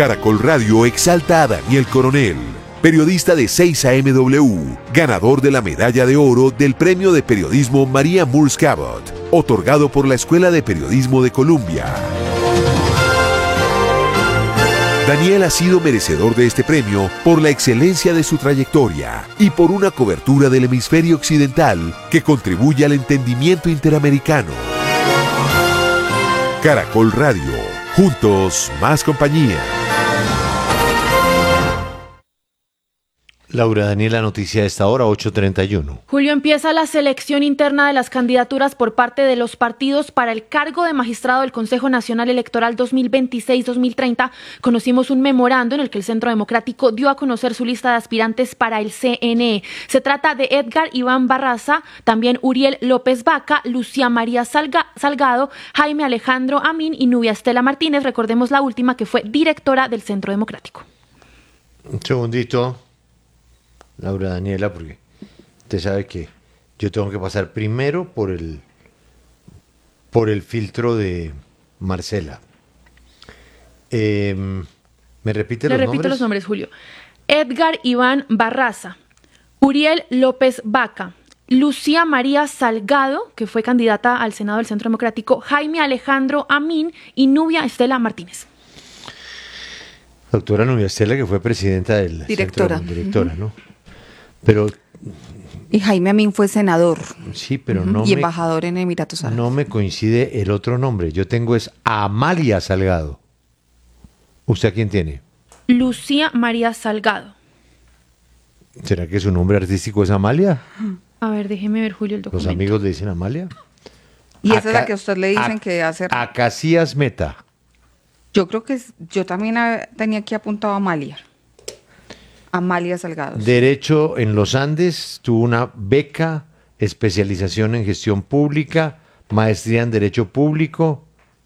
Caracol Radio exalta a Daniel Coronel, periodista de 6 AMW, ganador de la medalla de oro del Premio de Periodismo María Moores Cabot, otorgado por la Escuela de Periodismo de Columbia. Daniel ha sido merecedor de este premio por la excelencia de su trayectoria y por una cobertura del hemisferio occidental que contribuye al entendimiento interamericano. Caracol Radio, juntos más compañía. Laura Daniela, noticia de esta hora, 8:31. Julio, empieza la selección interna de las candidaturas por parte de los partidos para el cargo de magistrado del Consejo Nacional Electoral 2026-2030. Conocimos un memorando en el que el Centro Democrático dio a conocer su lista de aspirantes para el CNE. Se trata de Edgar Iván Barraza, también Uriel López Vaca, Lucía María Salgado, Jaime Alejandro Amín y Nubia Estela Martínez. Recordemos la última, que fue directora del Centro Democrático. Un segundito, Laura Daniela, porque usted sabe que yo tengo que pasar primero por el filtro de Marcela. ¿Me repite los nombres? Le repito los nombres, Julio. Edgar Iván Barraza, Uriel López Vaca, Lucía María Salgado, que fue candidata al Senado del Centro Democrático, Jaime Alejandro Amín y Nubia Estela Martínez. Doctora Nubia Estela, que fue presidenta del directora, directora, ¿no? Pero y Jaime Amín fue senador. Sí, pero no y embajador en Emiratos Árabes. No me coincide el otro nombre. Yo tengo es Amalia Salgado. ¿Usted a quién tiene? Lucía María Salgado. ¿Será que su nombre artístico es Amalia? A ver, déjeme ver, Julio, el documento. ¿Los amigos le dicen Amalia? Y esa es la que a usted le dicen que hace... Acacias Meta. Yo creo que yo también tenía aquí apuntado a Amalia. Amalia Salgado. Derecho en los Andes, tuvo una beca, especialización en gestión pública, maestría en Derecho Público.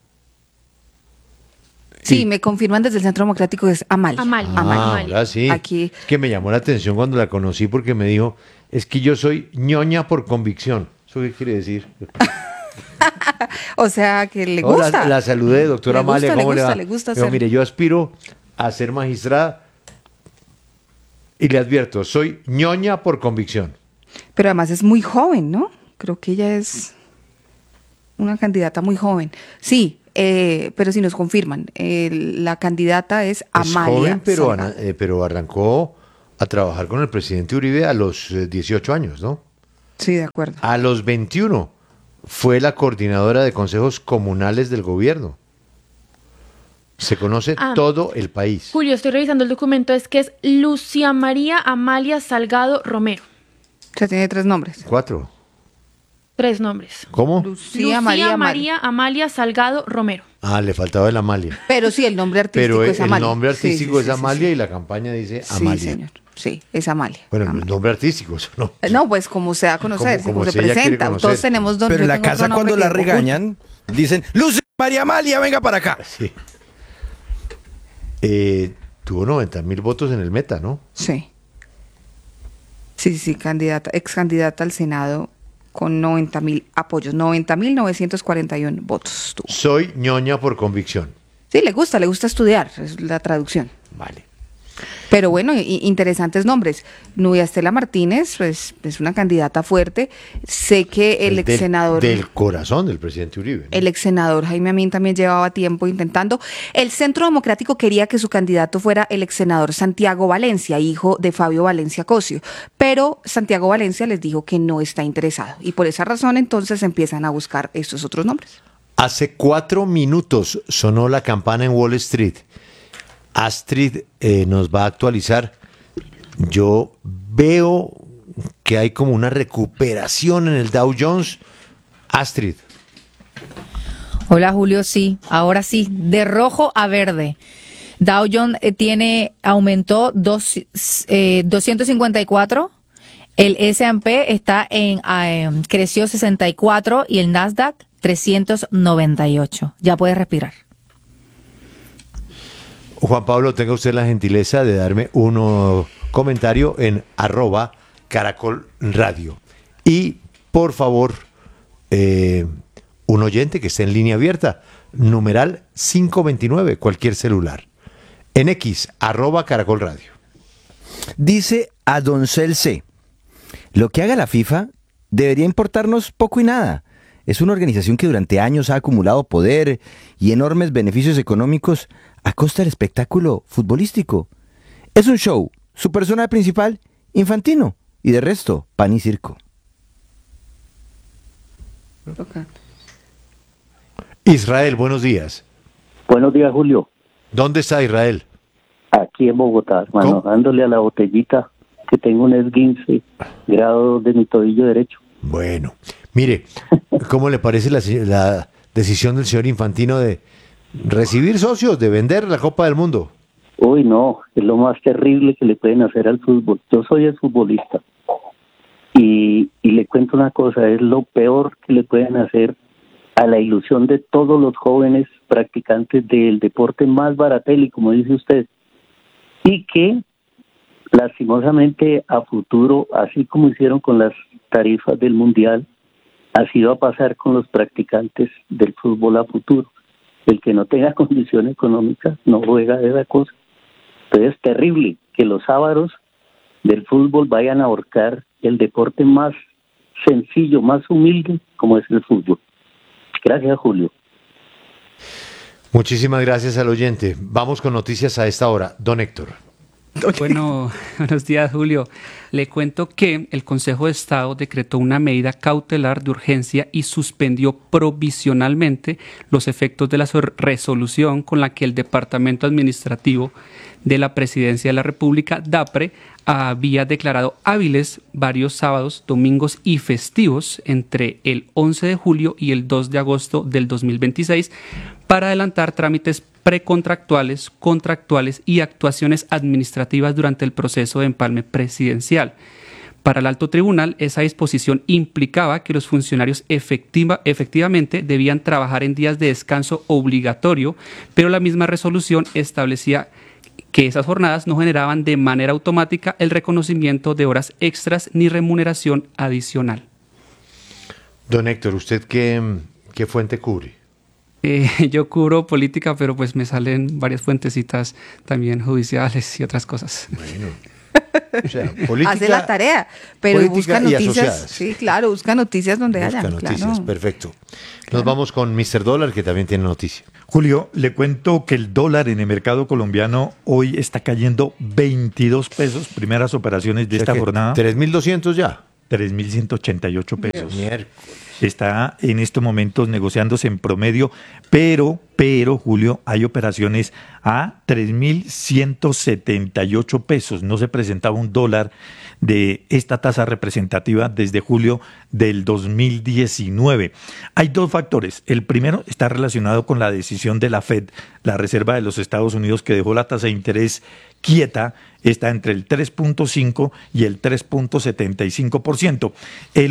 Sí, me confirman desde el Centro Democrático que es Amalia. Amalia. Ahora sí. Aquí. Es que me llamó la atención cuando la conocí porque me dijo, es que yo soy ñoña por convicción. ¿Eso qué quiere decir? O sea, que le gusta. La saludé, doctora Amalia. ¿Cómo le va? Le gusta Pero, ser. mire, yo aspiro a ser magistrada y le advierto, soy ñoña por convicción. Pero además es muy joven, ¿no? Creo que ella es una candidata muy joven. Sí, pero si nos confirman, la candidata es Amalia. Es joven, pero arrancó a trabajar con el presidente Uribe a los 18 años, ¿no? Sí, de acuerdo. A los 21 fue la coordinadora de consejos comunales del gobierno. Se conoce todo el país. Julio, estoy revisando el documento, es que es Lucía María Amalia Salgado Romero. O sea, tiene 3 nombres. 4. 3 nombres. ¿Cómo? Lucía María Amalia Salgado Romero. Le faltaba el Amalia. Pero sí, el nombre artístico es Amalia. El nombre artístico es Amalia y la campaña dice Amalia. Sí, señor. Sí, es Amalia. Bueno, Amalia. el nombre artístico, eso no. No, pues como se da a conocer, como se presenta. Todos tenemos Pero en la casa cuando la regañan, dicen, Lucía María Amalia, venga para acá. Sí. Tuvo 90,000 votos en el Meta, ¿no? Sí. Sí, ex candidata al Senado con 90,000 apoyos, 90,941 votos tuvo. Soy ñoña por convicción. Sí, le gusta estudiar, es la traducción. Vale. Pero bueno, interesantes nombres. Nubia Estela Martínez, pues es una candidata fuerte. Sé que el ex senador... Del corazón del presidente Uribe, ¿no? El ex senador Jaime Amín también llevaba tiempo intentando. El Centro Democrático quería que su candidato fuera el ex senador Santiago Valencia, hijo de Fabio Valencia Cosio. Pero Santiago Valencia les dijo que no está interesado. Y por esa razón entonces empiezan a buscar estos otros nombres. Hace 4 minutos sonó la campana en Wall Street. Astrid nos va a actualizar. Yo veo que hay como una recuperación en el Dow Jones. Astrid. Hola Julio, sí, ahora sí, de rojo a verde. Dow Jones aumentó 254, el S&P creció 64 y el Nasdaq 398. Ya puedes respirar. Juan Pablo, tenga usted la gentileza de darme un comentario en @Caracol Radio. Y, por favor, un oyente que esté en línea abierta, numeral 529, cualquier celular. En X, @Caracol Radio. Dice Adoncel C. Lo que haga la FIFA debería importarnos poco y nada. Es una organización que durante años ha acumulado poder y enormes beneficios económicos a costa del espectáculo futbolístico. Es un show. Su personaje principal, Infantino. Y de resto, pan y circo. Israel, buenos días. Buenos días, Julio. ¿Dónde está Israel? Aquí en Bogotá, hermano, dándole a la botellita que tengo un esguince grado de mi tobillo derecho. Bueno, mire, ¿cómo le parece la decisión del señor Infantino de recibir socios, de vender la Copa del Mundo? Uy, no, es lo más terrible que le pueden hacer al fútbol. Yo soy el futbolista y le cuento una cosa, es lo peor que le pueden hacer a la ilusión de todos los jóvenes practicantes del deporte más barateli, como dice usted, y que lastimosamente a futuro, así como hicieron con las tarifas del Mundial, así va a pasar con los practicantes del fútbol a futuro. El que no tenga condición económica no juega de esa cosa. Entonces es terrible que los ávaros del fútbol vayan a ahorcar el deporte más sencillo, más humilde, como es el fútbol. Gracias, Julio. Muchísimas gracias al oyente. Vamos con noticias a esta hora. Don Héctor. Bueno, buenos días, Julio. Le cuento que el Consejo de Estado decretó una medida cautelar de urgencia y suspendió provisionalmente los efectos de la resolución con la que el Departamento Administrativo de la Presidencia de la República, DAPRE, había declarado hábiles varios sábados, domingos y festivos entre el 11 de julio y el 2 de agosto del 2026 para adelantar trámites precontractuales, contractuales y actuaciones administrativas durante el proceso de empalme presidencial. Para el alto tribunal, esa disposición implicaba que los funcionarios efectivamente debían trabajar en días de descanso obligatorio, pero la misma resolución establecía que esas jornadas no generaban de manera automática el reconocimiento de horas extras ni remuneración adicional. Don Héctor, ¿usted qué fuente cubre? Yo cubro política, pero pues me salen varias fuentecitas también judiciales y otras cosas. Bueno, o sea, política, hace la tarea, pero busca noticias. Asociadas. Sí, claro, busca noticias donde haya. Noticias, claro. perfecto. Nos vamos con Mr. Dólar, que también tiene noticia. Julio, le cuento que el dólar en el mercado colombiano hoy está cayendo 22 pesos, primeras operaciones de esta jornada. 3.200 ya. 3.188 pesos. Miércoles. Está en estos momentos negociándose en promedio, pero, Julio, hay operaciones a 3.178 pesos. No se presentaba un dólar de esta tasa representativa desde julio del 2019. Hay dos factores. El primero está relacionado con la decisión de la Fed, la Reserva de los Estados Unidos, que dejó la tasa de interés quieta, está entre el 3.5 y el 3.75%.